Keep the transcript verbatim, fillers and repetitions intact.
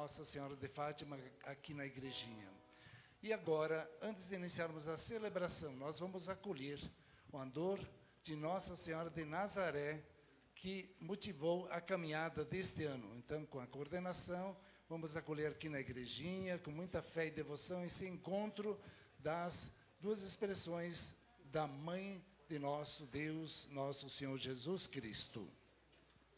Nossa Senhora de Fátima aqui na igrejinha. E agora, antes de iniciarmos a celebração, nós vamos acolher o andor de Nossa Senhora de Nazaré, que motivou a caminhada deste ano. Então, com a coordenação, vamos acolher aqui na igrejinha, com muita fé e devoção, esse encontro das duas expressões da Mãe de nosso Deus, nosso Senhor Jesus Cristo.